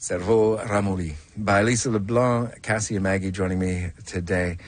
Cerveau Ramolli by Lisa LeBlanc, Cassie and Maggie joining me today.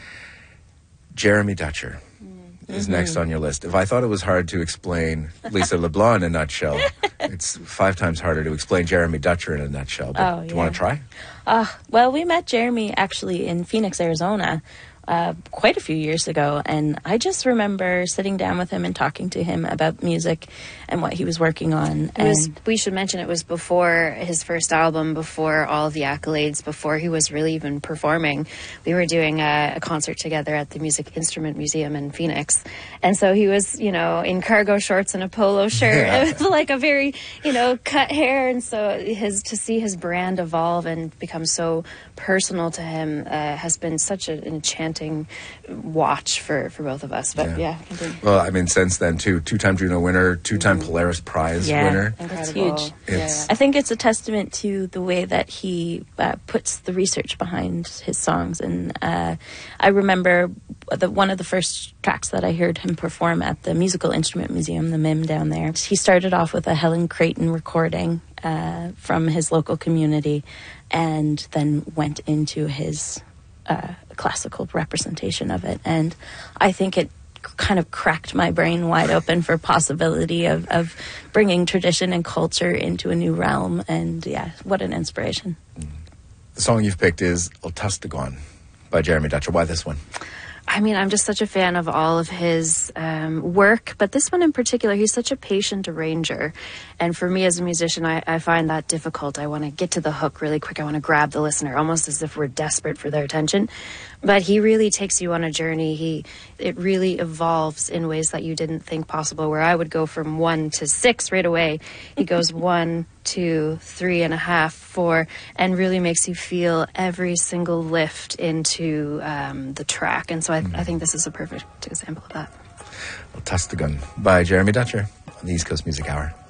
Jeremy Dutcher is next on your list. If I thought it was hard to explain Lisa LeBlanc in a nutshell, it's 5 times harder to explain Jeremy Dutcher in a nutshell. But do you want to try? Well, we met Jeremy actually in Phoenix, Arizona, quite a few years ago, and I just remember sitting down with him and talking to him about music and what he was working on. We should mention it was before his first album, before all of the accolades, before he was really even performing. We were doing a concert together at the Music Instrument Museum in Phoenix, and so he was, in cargo shorts and a polo shirt, with like a very, cut hair, and so to see his brand evolve and become so personal to him has been such an enchanting watch for both of us. But well, I mean, since then too, 2-time Juno winner, 2-time Polaris Prize winner. That's huge. I think it's a testament to the way that he puts the research behind his songs. And I remember one of the first tracks that I heard him perform at the Musical Instrument Museum, the MIM down there. He started off with a Helen Creighton recording from his local community, and then went into his classical representation of it. And I think it kind of cracked my brain wide open for possibility of bringing tradition and culture into a new realm. And what an inspiration. The song you've picked is El Tustagon by Jeremy Dutcher. Why this one? I mean, I'm just such a fan of all of his work, but this one in particular, he's such a patient arranger. And for me as a musician, I find that difficult. I want to get to the hook really quick. I want to grab the listener, almost as if we're desperate for their attention. But he really takes you on a journey. It really evolves in ways that you didn't think possible, where I would go from 1 to 6 right away. He goes 1, 2, 3.5, 4, and really makes you feel every single lift into the track. And so I think this is a perfect example of that. El Tustagon by Jeremy Dutcher on the East Coast Music Hour.